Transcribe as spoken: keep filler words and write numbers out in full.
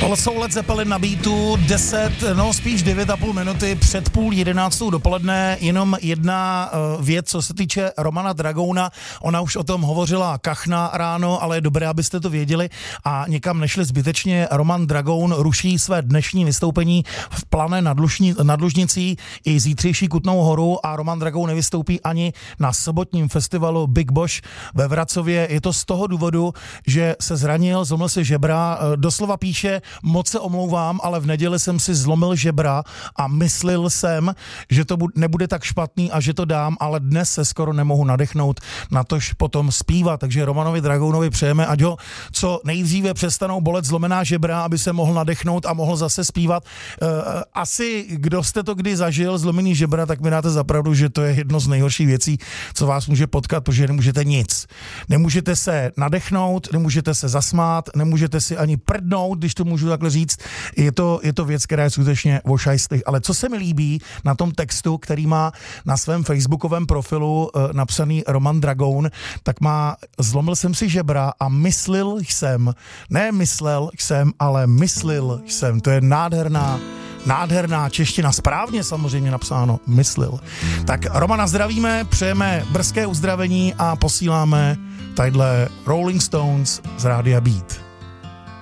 Tohle jsou Led Zeppelin na beatu, deset, no spíš devět a půl minuty před půl jedenáctou dopoledne. Jenom jedna uh, věc, co se týče Romana Dragouna. Ona už o tom hovořila Kachna ráno, ale je dobré, abyste to věděli a někam nešli zbytečně. Roman Dragoun ruší své dnešní vystoupení v Plané nad, Lužni, nad Lužnicí i zítřejší Kutnou Horu a Roman Dragoun nevystoupí ani na sobotním festivalu Big Bosch ve Vracově. Je to z toho důvodu, že se zranil, zlomil si žebra, doslova píše, moc se omlouvám, ale v neděli jsem si zlomil žebra a myslel jsem, že to nebude tak špatný a že to dám, ale dnes se skoro nemohu nadechnout na tož potom zpívat. Takže Romanovi Dragounovi přejeme, ať ho co nejdříve přestanou bolet zlomená žebra, aby se mohl nadechnout a mohl zase zpívat. Asi, kdo jste to kdy zažil, zlomený žebra, tak mi dáte za pravdu, že to je jedno z nejhorších věcí, co vás může potkat, protože nemůžete nic. Nemůžete se nadechnout, nemůžete se zasmát, nemůžete si ani prdnout, když to můžu takhle říct. Je to, je to věc, která je skutečně o šajstech. Ale co se mi líbí na tom textu, který má na svém facebookovém profilu e, napsaný Roman Dragoun, tak má zlomil jsem si žebra a myslel jsem, ne myslel jsem, ale myslel jsem. To je nádherná Nádherná čeština, správně samozřejmě napsáno, myslil. Tak Romana zdravíme, přejeme brzké uzdravení a posíláme tadyhle Rolling Stones z Rádia Beat.